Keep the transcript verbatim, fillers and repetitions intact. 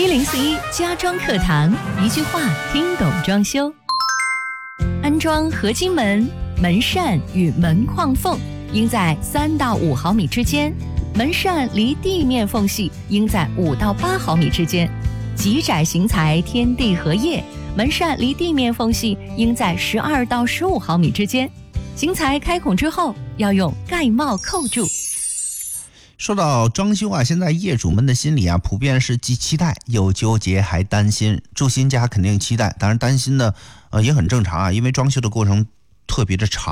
一零四一家装课堂，一句话听懂装修。安装合金门、门扇与门框缝应在三到五毫米之间，门扇离地面缝隙应在五到八毫米之间。极窄型材天地合页，门扇离地面缝隙应在十二到十五毫米之间。型材开孔之后，要用盖帽扣住。 说到装修啊，现在业主们的心里啊，普遍是既期待又纠结，还担心。住新家肯定期待，当然担心呢，呃，也很正常啊，因为装修的过程特别的长。